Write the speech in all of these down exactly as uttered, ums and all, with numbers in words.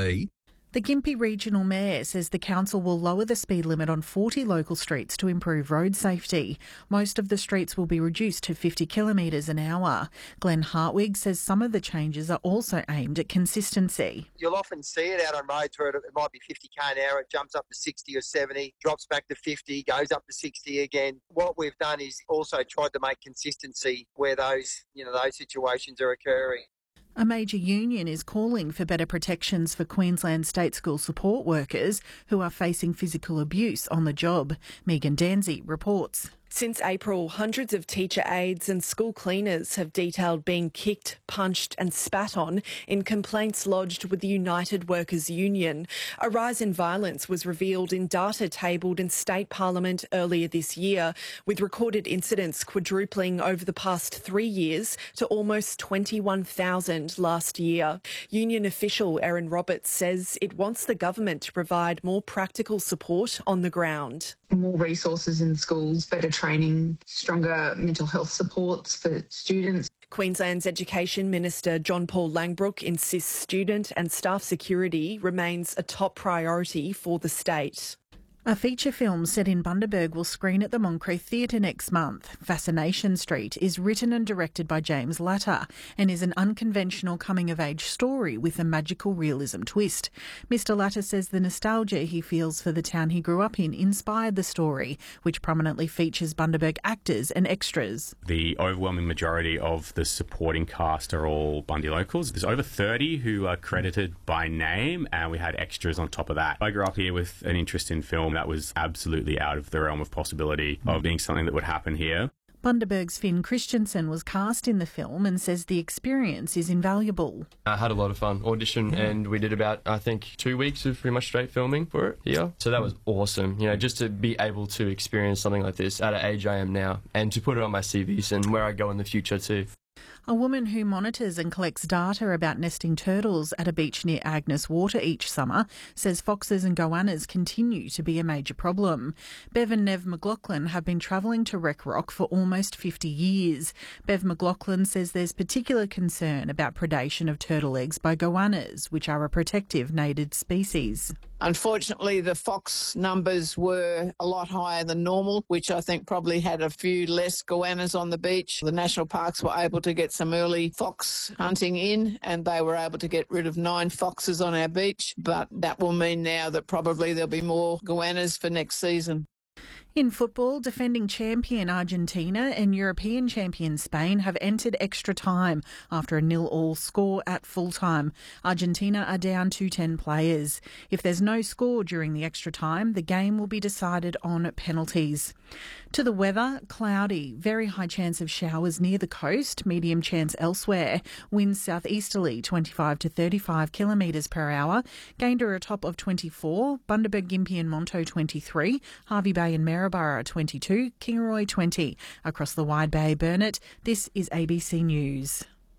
be. The Gympie Regional Mayor says the council will lower the speed limit on forty local streets to improve road safety. Most of the streets will be reduced to fifty kilometres an hour. Glenn Hartwig says some of the changes are also aimed at consistency. You'll often see it out on roads where it might be fifty k an hour, it jumps up to sixty or seventy, drops back to fifty, goes up to sixty again. What we've done is also tried to make consistency where those, you know, those situations are occurring. A major union is calling for better protections for Queensland state school support workers who are facing physical abuse on the job. Megan Danzy reports. Since April, hundreds of teacher aides and school cleaners have detailed being kicked, punched and spat on in complaints lodged with the United Workers Union. A rise in violence was revealed in data tabled in State Parliament earlier this year, with recorded incidents quadrupling over the past three years to almost twenty-one thousand last year. Union official Erin Roberts says it wants the government to provide more practical support on the ground. More resources in schools, better training, stronger mental health supports for students. Queensland's Education Minister John Paul Langbrook insists student and staff security remains a top priority for the state. A feature film set in Bundaberg will screen at the Moncrief Theatre next month. Fascination Street is written and directed by James Latta and is an unconventional coming-of-age story with a magical realism twist. Mister Latta says the nostalgia he feels for the town he grew up in inspired the story, which prominently features Bundaberg actors and extras. The overwhelming majority of the supporting cast are all Bundy locals. There's over thirty who are credited by name, and we had extras on top of that. I grew up here with an interest in film that was absolutely out of the realm of possibility of being something that would happen here. Bundaberg's Finn Christensen was cast in the film and says the experience is invaluable. I had a lot of fun. Audition, yeah. And we did about, I think, two weeks of pretty much straight filming for it here. So that was awesome. You know, just to be able to experience something like this at an age I am now and to put it on my C Vs and where I go in the future too. A woman who monitors and collects data about nesting turtles at a beach near Agnes Water each summer says foxes and goannas continue to be a major problem. Bev and Nev McLaughlin have been travelling to Wreck Rock for almost fifty years. Bev McLaughlin says there's particular concern about predation of turtle eggs by goannas, which are a protective native species. Unfortunately, the fox numbers were a lot higher than normal, which I think probably had a few less goannas on the beach. The national parks were able to get some early fox hunting in, and they were able to get rid of nine foxes on our beach. But that will mean now that probably there'll be more goannas for next season. In football, defending champion Argentina and European champion Spain have entered extra time after a nil-all score at full-time. Argentina are down to ten players. If there's no score during the extra time, the game will be decided on penalties. To the weather, cloudy, very high chance of showers near the coast, medium chance elsewhere. Winds southeasterly twenty-five to thirty-five kilometres per hour. Gayndah a top of twenty-four, Bundaberg, Gympie and Monto twenty-three, Hervey Bay and Maryborough twenty-two, Kingaroy twenty. Across the Wide Bay, Burnett, this is A B C News.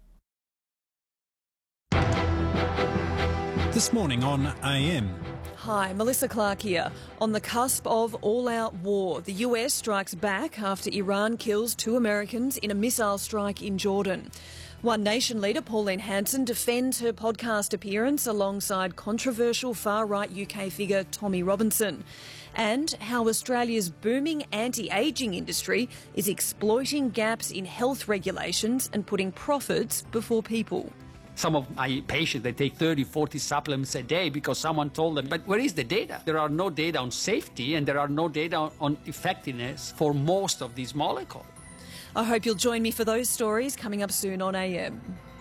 This morning on A M. Hi, Melissa Clark here. On the cusp of all-out war, the U S strikes back after Iran kills two Americans in a missile strike in Jordan. One Nation leader, Pauline Hanson, defends her podcast appearance alongside controversial far-right U K figure Tommy Robinson. And how Australia's booming anti-ageing industry is exploiting gaps in health regulations and putting profits before people. Some of my patients, they take thirty, forty supplements a day because someone told them. But where is the data? There are no data on safety and there are no data on effectiveness for most of these molecules. I hope you'll join me for those stories coming up soon on A M.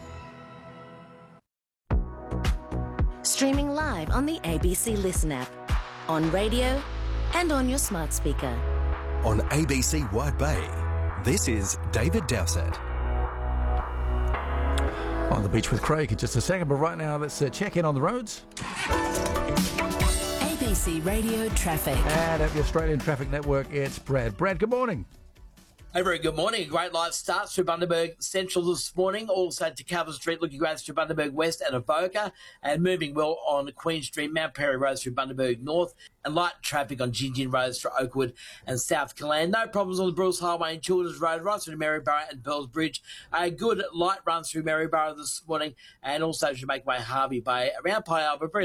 Streaming live on the A B C Listen app, on radio and on your smart speaker. On A B C Wide Bay, this is David Dowsett. On the beach with Craig in just a second, but right now let's uh, check in on the roads. A B C Radio Traffic. And at the Australian Traffic Network, it's Brad. Brad, good morning. Hey, very good morning. A great light start through Bundaberg Central this morning. Also to Calvin Street, looking great through Bundaberg West and Avoca. And moving well on Queen Street, Mount Perry Road through Bundaberg North. And light traffic on Gingin Roads through Oakwood and South Killeen. No problems on the Bruce Highway and Childers Road, right through Maryborough and Pearls Bridge. A good light run through Maryborough this morning. And also should make way Hervey Bay around Pi Alba, very